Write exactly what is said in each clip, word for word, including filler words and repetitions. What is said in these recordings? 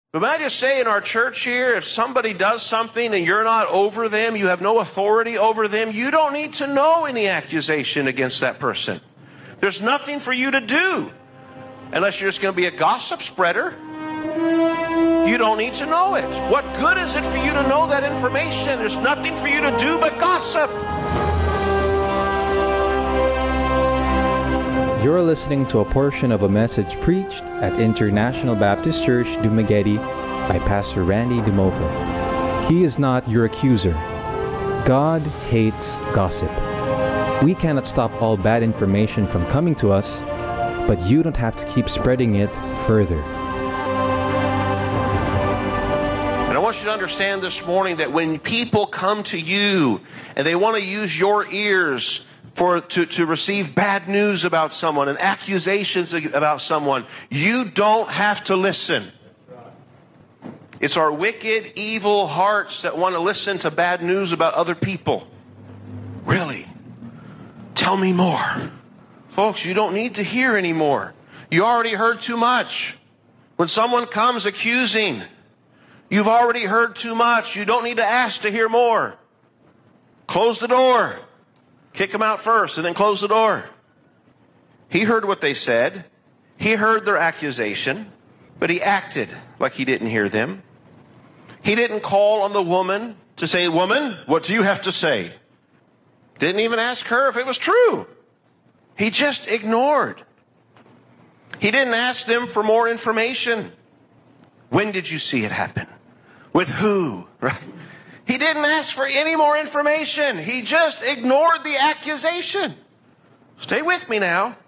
But may I just say, in our church here, if somebody does something and you're not over them, you have no authority over them, you don't need to know any accusation against that person. There's nothing for you to do unless you're just going to be a gossip spreader. You don't need to know it. What good is it for you to know that information? There's nothing for you to do but gossip. You're listening to a portion of a message preached at International Baptist Church, Dumaguete by Pastor Randy DeMova. He is not your accuser. God hates gossip. We cannot stop all bad information from coming to us, but you don't have to keep spreading it further. And I want you to understand this morning that when people come to you and they want to use your ears for to, to receive bad news about someone and accusations about someone, you don't have to listen. It's our wicked, evil hearts that want to listen to bad news about other people. Really? Tell me more. Folks, you don't need to hear anymore. You already heard too much. When someone comes accusing, you've already heard too much. You don't need to ask to hear more. Close the door. Kick them out first and then close the door. He heard what they said. He heard their accusation, but he acted like he didn't hear them. He didn't call on the woman to say, "Woman, what do you have to say?" Didn't even ask her if it was true. He just ignored. He didn't ask them for more information. When did you see it happen? With who? Right? He didn't ask for any more information. He just ignored the accusation. Stay with me now.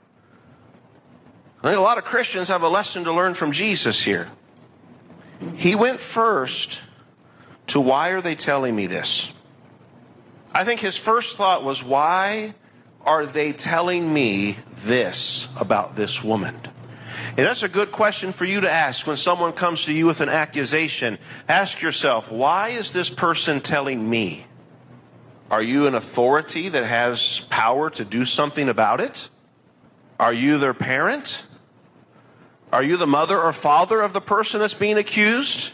I think a lot of Christians have a lesson to learn from Jesus here. He went first to, why are they telling me this? I think his first thought was, why are they telling me this about this woman? And that's a good question for you to ask when someone comes to you with an accusation. Ask yourself, why is this person telling me? Are you an authority that has power to do something about it? Are you their parent? Are you the mother or father of the person that's being accused?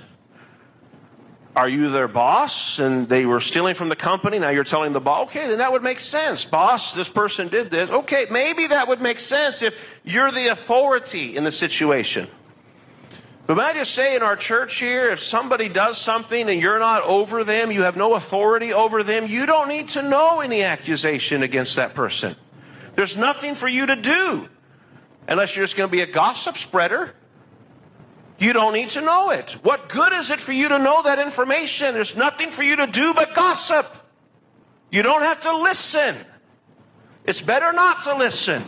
Are you their boss and they were stealing from the company? Now you're telling the boss, okay, then that would make sense. Boss, this person did this. Okay, maybe that would make sense if you're the authority in the situation. But may I just say, in our church here, if somebody does something and you're not over them, you have no authority over them, you don't need to know any accusation against that person. There's nothing for you to do unless you're just going to be a gossip spreader. You don't need to know it. What good is it for you to know that information? There's nothing for you to do but gossip. You don't have to listen. It's better not to listen.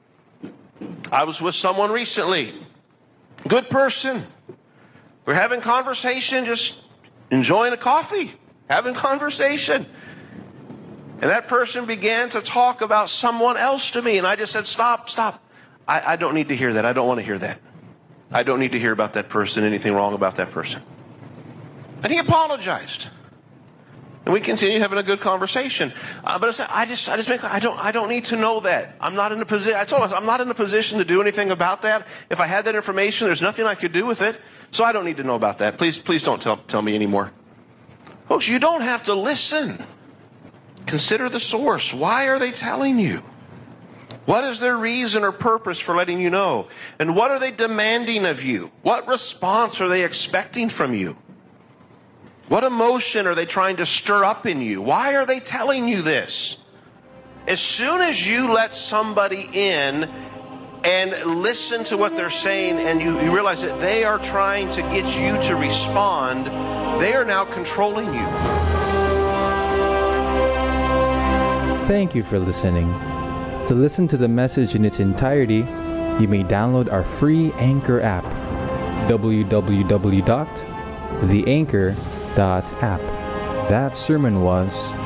I was with someone recently. Good person. We're having conversation, just enjoying a coffee, having conversation. And that person began to talk about someone else to me. And I just said, stop, stop. I, I don't need to hear that. I don't want to hear that. I don't need to hear about that person, anything wrong about that person. And he apologized. And we continued having a good conversation. Uh, but I said, I just, I just make, I don't, I don't need to know that. I'm not in a position, I told him, I'm not in a position to do anything about that. If I had that information, there's nothing I could do with it. So I don't need to know about that. Please, please don't tell, tell me anymore. Folks, you don't have to listen. Consider the source. Why are they telling you? What is their reason or purpose for letting you know? And what are they demanding of you? What response are they expecting from you? What emotion are they trying to stir up in you? Why are they telling you this? As soon as you let somebody in and listen to what they're saying and you, you realize that they are trying to get you to respond, they are now controlling you. Thank you for listening. To listen to the message in its entirety, you may download our free Anchor app, w w w dot the anchor dot app. That sermon was